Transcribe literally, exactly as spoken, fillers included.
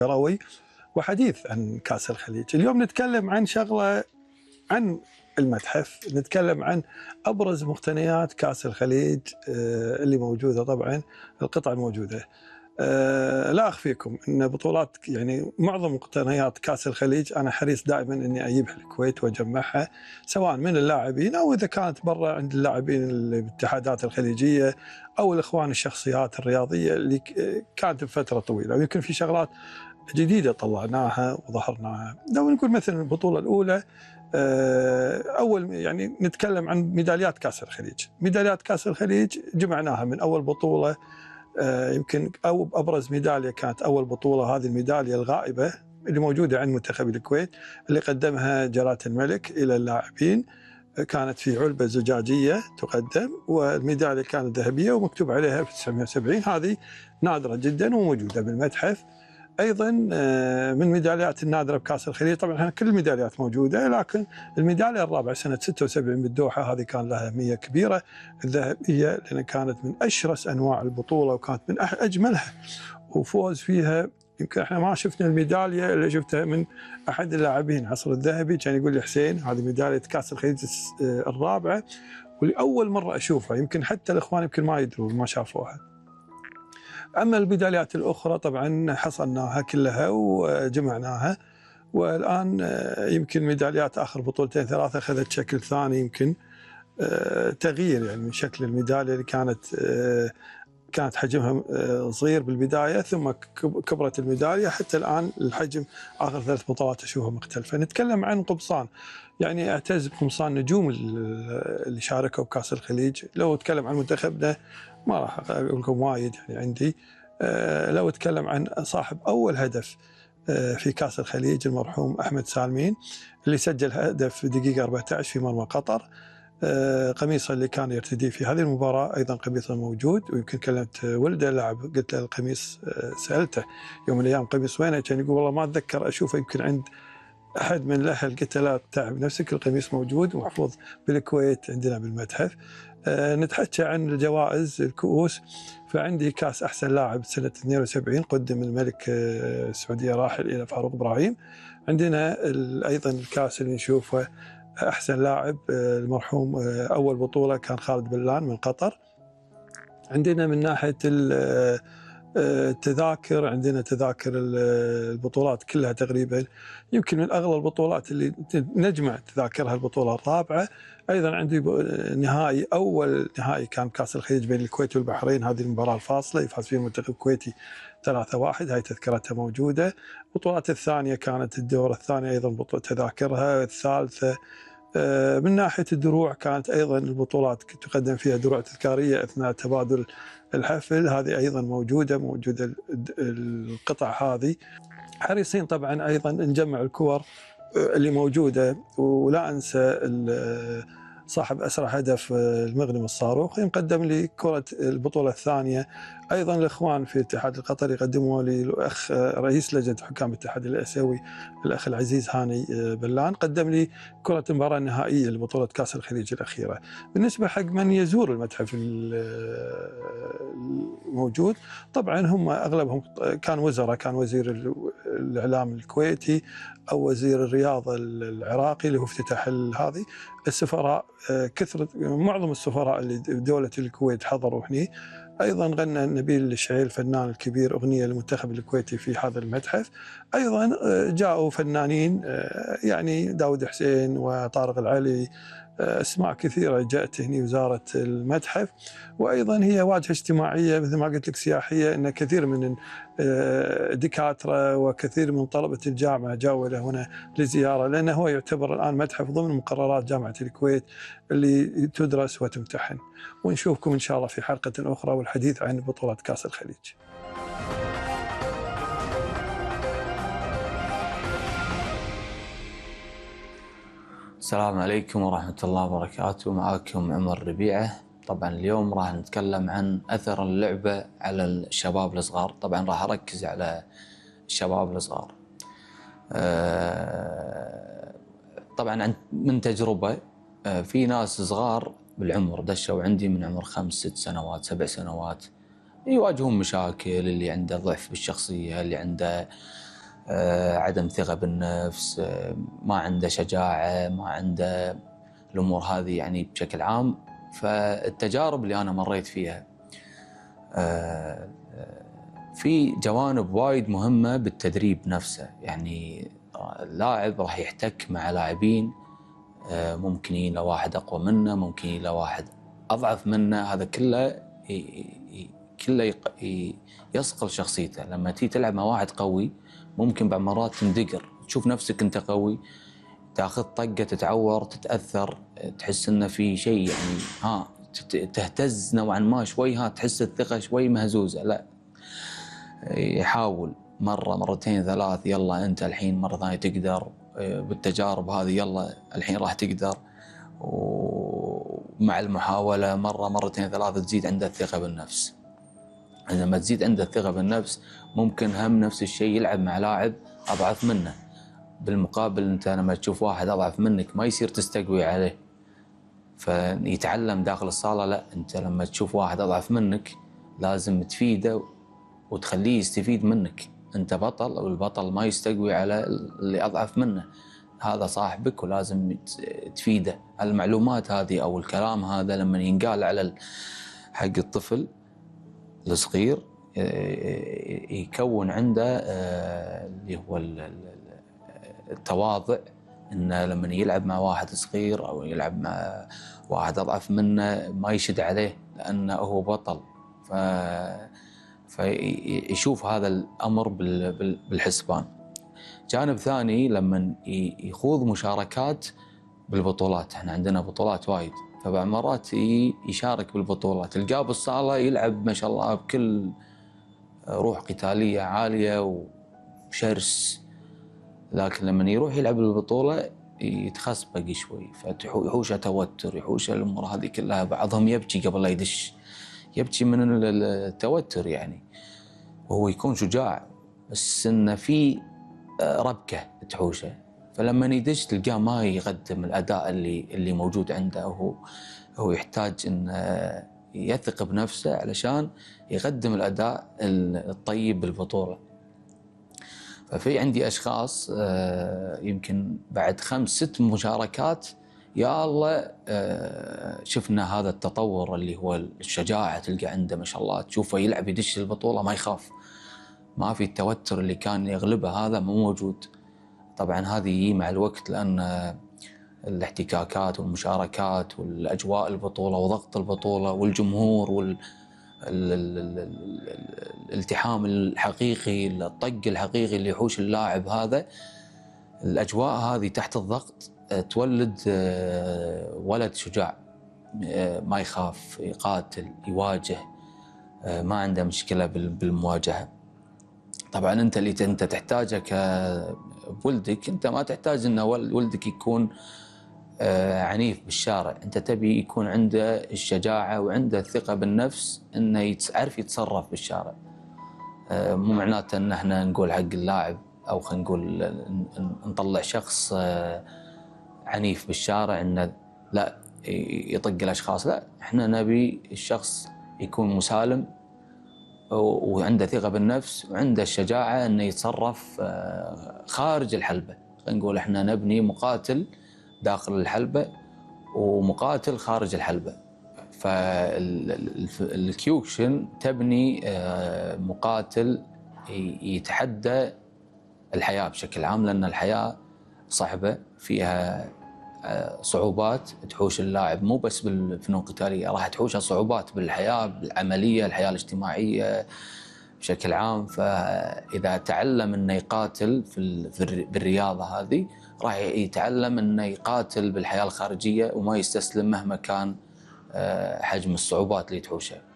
كروي وحديث عن كأس الخليج. اليوم نتكلم عن شغلة عن المتحف، نتكلم عن أبرز مقتنيات كأس الخليج اللي موجودة. طبعا القطع الموجودة لا أخفيكم أن بطولات يعني معظم مقتنيات كأس الخليج أنا حريص دائما أني أجيبها الكويت وأجمعها، سواء من اللاعبين أو إذا كانت برا عند اللاعبين الاتحادات الخليجية أو الإخوان الشخصيات الرياضية اللي كانت بفترة طويلة. ويمكن في شغلات جديدة طلعناها وظهرناها. لو نقول مثلا البطولة الأولى، أول يعني نتكلم عن ميداليات كأس الخليج. ميداليات كأس الخليج جمعناها من أول بطولة، يمكن أو أبرز ميدالية كانت أول بطولة، هذه الميدالية الغائبة اللي موجودة عند منتخب الكويت اللي قدمها جلالة الملك إلى اللاعبين. كانت في علبة زجاجية تقدم، والميدالية كانت ذهبية ومكتوب عليها ألف وتسعمئة وسبعين. هذه نادرة جدا وموجودة بالمتحف. أيضا من الميداليات النادرة بكأس الخليج، طبعا كل الميداليات موجودة، لكن الميدالية الرابعة سنة ستة وسبعين بالدوحة هذه كان لها أهمية كبيرة، الذهبية، لأن كانت من أشرس أنواع البطولة وكانت من أجملها، وفوز فيها يمكن احنا ما شفنا الميدالية اللي شفتها من أحد اللاعبين عصر الذهبي. كان يقول لي حسين هذه ميدالية كأس الخليج الرابعة ولأول مرة أشوفها، يمكن حتى الإخوان يمكن ما يدرون ما شافوها. أما الميداليات الأخرى طبعا حصلناها كلها وجمعناها، والآن يمكن ميداليات آخر بطولتين ثلاثة أخذت شكل ثاني، يمكن تغيير يعني من شكل الميدالية اللي كانت كانت حجمها صغير بالبداية، ثم كبرت الميدالية حتى الآن الحجم آخر ثلاث بطولات أشوفها مختلفة. نتكلم عن قمصان، يعني أعتز بقمصان نجوم اللي شاركوا بكأس الخليج. لو أتكلم عن منتخبنا ما راح أقول لكم وايد يعني عندي. لو أتكلم عن صاحب أول هدف في كأس الخليج المرحوم أحمد سالمين اللي سجل هدف في دقيقة أربعة عشر في مرمى قطر، قميصه اللي كان يرتديه في هذه المباراة أيضا قميصه موجود. ويمكن كلمت ولده اللاعب قلت له القميص، سألته يوم من الأيام قميص وينه، كان يقول والله ما أتذكر أشوفه يمكن عند أحد من الأهل. قلت له لا تعب نفسك، القميص موجود ومحفوظ بالكويت عندنا بالمتحف. أه نتحكى عن الجوائز الكؤوس، فعندي كاس أحسن لاعب سنة اثنين وسبعين قدم الملك السعودية راحل إلى فاروق إبراهيم. عندنا أيضا الكاس اللي نشوفه أحسن لاعب المرحوم أول بطولة كان خالد بلان من قطر. عندنا من ناحية التذاكر، عندنا تذاكر البطولات كلها تقريبا، يمكن من أغلى البطولات اللي نجمع تذاكرها البطولة الرابعة. أيضا عندي نهائي، أول نهائي كان كأس الخليج بين الكويت والبحرين، هذه المباراة الفاصلة يفاز فيها المنتخب الكويتي ثلاثة واحد، هاي تذكرتها موجودة. البطولات الثانية كانت الدورة الثانية أيضا بطولة تذاكرها. الثالثة من ناحية الدروع كانت أيضا البطولات تقدم فيها دروع تذكارية أثناء تبادل الحفل، هذه أيضا موجودة موجودة القطع هذه. حريصين طبعا أيضا نجمع الكور اللي موجودة، ولا أنسى صاحب أسرع هدف المغنم الصاروخ يقدم لي كرة البطولة الثانية. أيضا الإخوان في الاتحاد القطري قدموا لي الأخ رئيس لجنة حكام الاتحاد الآسيوي الأخ العزيز هاني بلان قدم لي كرة المباراة النهائية لبطولة كأس الخليج الأخيرة. بالنسبة حق من يزور المتحف الموجود، طبعا هم أغلبهم كان وزراء، كان وزير الإعلام الكويتي أو وزير الرياضة العراقي اللي هو افتتح هذه. السفراء كثرة، معظم السفراء اللي دولة الكويت حضروا هنا. أيضا غنى نبيل الشعيل الفنان الكبير أغنية للمنتخب الكويتي في هذا المتحف. أيضا جاءوا فنانين يعني داود حسين وطارق العلي، أسماء كثيرة جاءت هنا وزارة المتحف. وأيضا هي واجهة اجتماعية مثل ما قلت لك سياحية، أن كثير من الدكاترة وكثير من طلبة الجامعة جاءوا إلى هنا لزيارة، لأنه هو يعتبر الآن متحف ضمن مقررات جامعة الكويت اللي تدرس وتمتحن. ونشوفكم إن شاء الله في حلقة أخرى والحديث عن بطولة كأس الخليج. السلام عليكم ورحمة الله وبركاته، معاكم عمر ربيعة. طبعا اليوم راح نتكلم عن أثر اللعبة على الشباب الصغار. طبعا راح أركز على الشباب الصغار. طبعا من تجربة، في ناس صغار بالعمر دشوا عندي من عمر خمس ست سنوات سبع سنوات، يواجهون مشاكل، اللي عنده ضعف بالشخصية، اللي عنده عدم ثقة بالنفس، ما عنده شجاعة، ما عنده الأمور هذه يعني بشكل عام. فالتجارب اللي أنا مريت فيها في جوانب وايد مهمة بالتدريب نفسه. يعني اللاعب راح يحتك مع لاعبين ممكن يجي له واحد أقوى منه، ممكن يجي له واحد أضعف منه، هذا كله كله يصقل شخصيته. لما تيجي تلعب مع واحد قوي ممكن بعض مرات تندقر، تشوف نفسك أنت قوي، تاخذ طقة تتعور، تتأثر، تحس إنه في شيء يعني ها تهتز نوعا ما شوي، ها تحس الثقة شوي مهزوزة. لا، يحاول مرة مرتين ثلاث، يلا أنت الحين مرة ثانية تقدر، بالتجارب هذه يلا الحين راح تقدر. ومع المحاولة مرة مرتين ثلاثة تزيد عنده الثقة بالنفس. لما تزيد عنده الثقة بالنفس ممكن هم نفس الشيء يلعب مع لاعب أضعف منه. بالمقابل أنت لما تشوف واحد أضعف منك ما يصير تستقوي عليه فيتعلم داخل الصالة، لا، أنت لما تشوف واحد أضعف منك لازم تفيده وتخليه يستفيد منك. أنت بطل، والبطل ما يستقوي على اللي أضعف منه، هذا صاحبك ولازم تفيده. المعلومات هذه أو الكلام هذا لما ينقال على حق الطفل الصغير يكون عنده اللي هو التواضع، إنه لما يلعب مع واحد صغير أو يلعب مع واحد أضعف منه ما يشد عليه لأنه هو بطل. ف فيشوف هذا الأمر بالحسبان. جانب ثاني لما يخوض مشاركات بالبطولات، احنا عندنا بطولات وايد، فبعض مرات يشارك بالبطولات، تلقاه بالصالة يلعب ما شاء الله بكل روح قتالية عالية وشرس، لكن لما يروح يلعب بالبطولة يتخسبق شوي، فيحوشه توتر، يحوشه الأمور هذه كلها. بعضهم يبكي قبل لا يدش، يبكي من التوتر يعني، وهو يكون شجاع بس إنه في ربكة تحوشه. فلما يدش تلقاه ما يقدم الأداء اللي اللي موجود عنده. هو هو يحتاج إنه يثق بنفسه علشان يقدم الأداء الطيب بالبطولة. ففي عندي أشخاص يمكن بعد خمس ست مشاركات يا الله شفنا هذا التطور اللي هو الشجاعة، تلقى عنده ما شاء الله، تشوفه يلعب يدش البطولة ما يخاف، ما في التوتر اللي كان يغلبه، هذا مو موجود. طبعا هذه مع الوقت لأن الاحتكاكات والمشاركات والأجواء البطولة وضغط البطولة والجمهور وال الالتحام الحقيقي، الطق الحقيقي اللي يحوش اللاعب، هذا الأجواء هذه تحت الضغط تولد ولد شجاع ما يخاف، يقاتل، يواجه، ما عنده مشكلة بالمواجهة. طبعا أنت اللي أنت تحتاجه كولدك، أنت ما تحتاج أن ولدك يكون عنيف بالشارع، أنت تبي يكون عنده الشجاعة وعنده الثقة بالنفس أنه يعرف يتصرف بالشارع. مو معناته أن احنا نقول حق اللاعب أو خلينا نقول نطلع شخص عنيف بالشارع أنه لا يطق الأشخاص، لا، احنا نبي الشخص يكون مسالم وعنده ثقة بالنفس وعنده الشجاعة أنه يتصرف خارج الحلبة. خلينا نقول احنا نبني مقاتل داخل الحلبة ومقاتل خارج الحلبة. فالكيوكشن تبني مقاتل يتحدى الحياة بشكل عام، لأن الحياة صعبة فيها صعوبات تحوش اللاعب، مو بس بالفنون القتالية، راح تحوشها صعوبات بالحياة بالعملية، الحياة الاجتماعية بشكل عام. فإذا تعلم أنه يقاتل في بالرياضة هذه راح يتعلم أنه يقاتل بالحياة الخارجية وما يستسلم مهما كان حجم الصعوبات اللي تحوشه.